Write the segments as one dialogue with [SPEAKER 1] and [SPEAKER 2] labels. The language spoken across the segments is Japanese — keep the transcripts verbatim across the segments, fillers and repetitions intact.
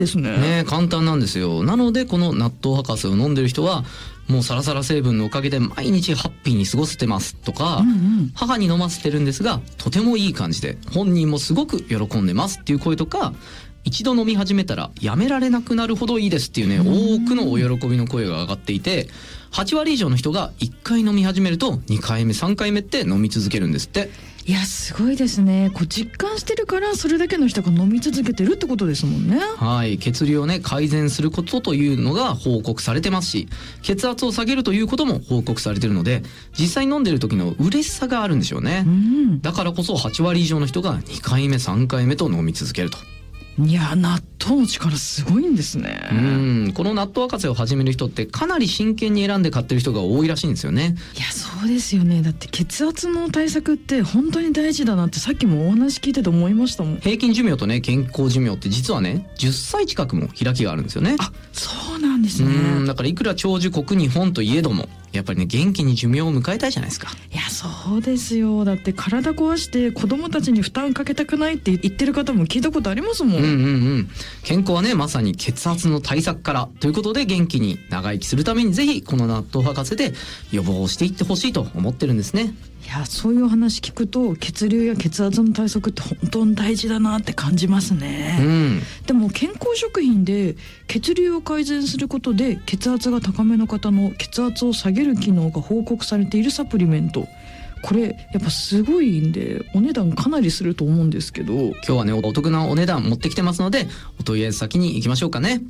[SPEAKER 1] ですね。
[SPEAKER 2] ね、簡単なんですよ。なのでこの納豆博士を飲んでる人はもうサラサラ成分のおかげで毎日ハッピーに過ごせてますとか、うんうん、母に飲ませてるんですがとてもいい感じで本人もすごく喜んでますっていう声とか、一度飲み始めたらやめられなくなるほどいいですっていうね、多くのお喜びの声が上がっていて、はちわり以上の人がいっかい飲み始めるとにかいめさんかいめって飲み続けるんですって。
[SPEAKER 1] いやすごいですね。こう実感してるからそれだけの人が飲み続けてるってことですもんね。
[SPEAKER 2] はい、血流をね改善することというのが報告されてますし、血圧を下げるということも報告されてるので、実際飲んでる時の嬉しさがあるんでしょうね、うん、だからこそはちわり以上の人がにかいめさんかいめと飲み続けると。
[SPEAKER 1] いや納豆の力すごいんですね。
[SPEAKER 2] うん、この納豆博士を始める人ってかなり真剣に選んで買ってる人が多いらしいんですよね。
[SPEAKER 1] いやそうですよね。だって血圧の対策って本当に大事だなってさっきもお話聞いてて思いましたもん。
[SPEAKER 2] 平均寿命とね健康寿命って実はねじゅっさい近くも開きがあるんですよね。
[SPEAKER 1] あ、そうなんですね。
[SPEAKER 2] うん、だからいくら長寿国日本といえどもやっぱりね元気に寿命を迎えたいじゃないですか。
[SPEAKER 1] いやそうですよ。だって体壊して子供たちに負担かけたくないって言ってる方も聞いたことありますもん。
[SPEAKER 2] うんうんうん。健康はねまさに血圧の対策からということで、元気に長生きするためにぜひこの納豆博士で予防していってほしいと思ってるんですね。
[SPEAKER 1] いやそういう話聞くと血流や血圧の対策って本当に大事だなって感じますね、うん、でも健康食品で血流を改善することで血圧が高めの方の血圧を下げる機能が報告されているサプリメント、これやっぱすごいんでお値段かなりすると思うんですけど、今
[SPEAKER 2] 日はねお得なお値段持ってきてますのでお問い合わせ先に行きましょうかね。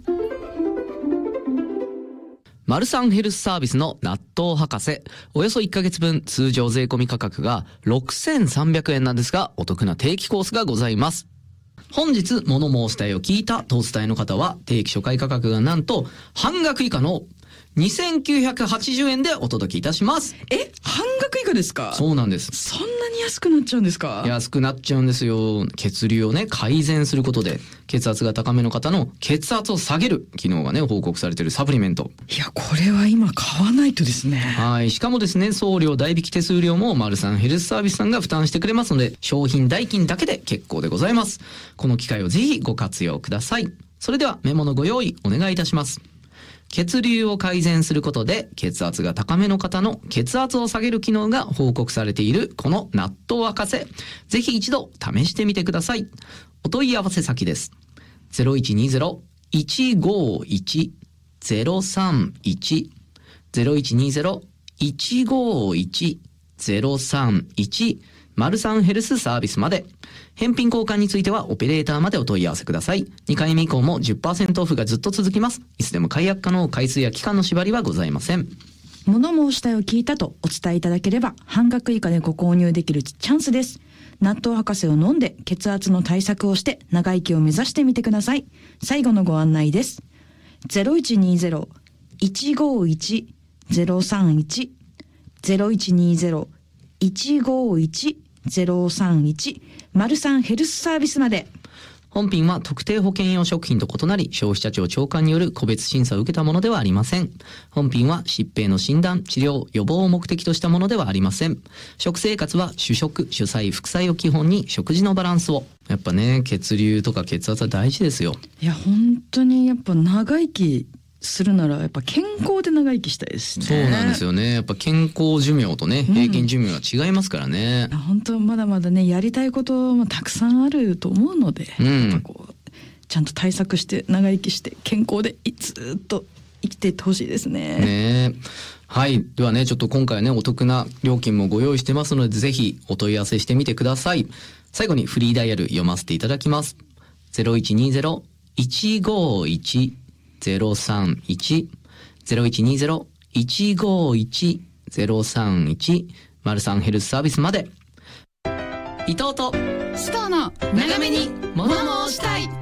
[SPEAKER 2] マルサンヘルスサービスの納豆博士、およそいっかげつぶん通常税込み価格がろくせんさんびゃくえんなんですが、お得な定期コースがございます。本日物申したいを聞いたとお伝えの方は定期初回価格がなんと半額以下のにせんきゅうひゃくはちじゅうえんでお届けいたします。
[SPEAKER 1] え、半額以下ですか？
[SPEAKER 2] そうなんです。
[SPEAKER 1] そんなに安くなっちゃうんですか？
[SPEAKER 2] 安くなっちゃうんですよ。血流をね改善することで血圧が高めの方の血圧を下げる機能がね報告されているサプリメント。
[SPEAKER 1] いやこれは今買わないとですね。
[SPEAKER 2] はい、しかもですね送料代引き手数料もマルサンヘルスサービスさんが負担してくれますので、商品代金だけで結構でございます。この機会をぜひご活用ください。それではメモのご用意お願いいたします。血流を改善することで血圧が高めの方の血圧を下げる機能が報告されているこの納豆博士、ぜひ一度試してみてください。お問い合わせ先です。ゼロいちにゼロ いちごいち ゼロさんいち ゼロいちにゼロ いちごいち ゼロさんいちマルサンヘルスサービスまで。返品交換についてはオペレーターまでお問い合わせください。にかいめ以降も じゅっパーセント オフがずっと続きます。いつでも解約可能、回数や期間の縛りはございません。
[SPEAKER 1] 物申したいを聞いたとお伝えいただければ半額以下でご購入できるチャンスです。納豆博士を飲んで血圧の対策をして長生きを目指してみてください。最後のご案内です。ゼロいちにゼロ いちごいち ゼロさんいち ゼロいちにゼロ いちごいち ゼロさんいちマルサンヘルスサービスまで。
[SPEAKER 2] 本品は特定保険用食品と異なり消費者庁長官による個別審査を受けたものではありません。本品は疾病の診断、治療、予防を目的としたものではありません。食生活は主食、主菜、副菜を基本に食事のバランスを。やっぱね血流とか血圧は大事ですよ。
[SPEAKER 1] いや本当にやっぱ長生きするならやっぱ健康で長生きしたいですね。
[SPEAKER 2] そうなんですよね。やっぱ健康寿命とね平均寿命は違いますからね、
[SPEAKER 1] うん、本当まだまだねやりたいこともたくさんあると思うので、うん、やっぱこうちゃんと対策して長生きして健康でずっと生きていってほしいですね。
[SPEAKER 2] ねはい、ではねちょっと今回はねお得な料金もご用意してますのでぜひお問い合わせしてみてください。最後にフリーダイヤル読ませていただきます。ゼロいちにゼロ いちごいち ゼロさんいち ゼロいちにゼロ いちごいち ゼロさんいちマルサンヘルスサービスまで。伊藤と
[SPEAKER 3] ストーの長めに物申したい。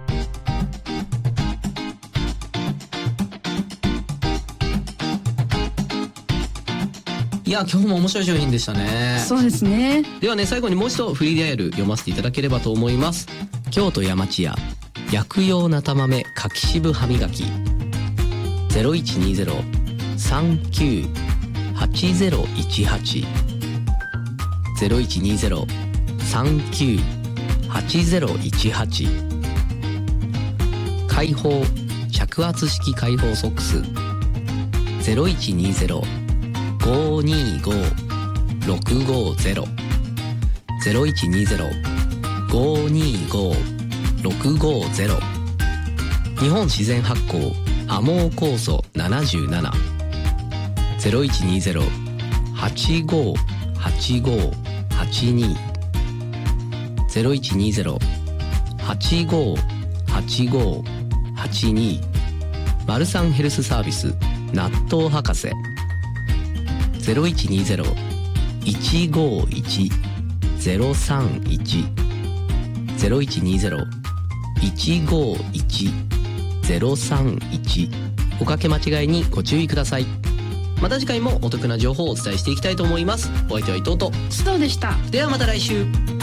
[SPEAKER 2] いや今日も面白い商品でしたね。
[SPEAKER 1] そうですね。
[SPEAKER 2] ではね最後にもう一度フリーダイヤル読ませていただければと思います。京都山千屋薬用なた豆柿渋歯磨き ゼロいちにゼロ さんきゅう はちゼロいちはち ゼロいちにゼロ さんきゅう はちゼロいちはち
[SPEAKER 4] 開放着圧式開放ソックス ゼロいちにゼロ ごーにーごー ろくごーゼロ ゼロいちにゼロ ごーにーごー ろくごーゼロ 日本自然発酵アモー酵素ななじゅうなな ゼロいちにゼロ はちごー はちごー はちに ゼロいちにゼロ はちごー はちごー はちに マルサンヘルスサービス納豆博士 ゼロいちにゼロ いちごーいち ゼロさんいち ゼロいちにゼロ いちごーいち ゼロさんいち おかけ間違いにご注意ください。また次回もお得な情報をお伝えしていきたいと思います。お相手は伊藤と
[SPEAKER 3] 須藤でした。
[SPEAKER 4] ではまた来週。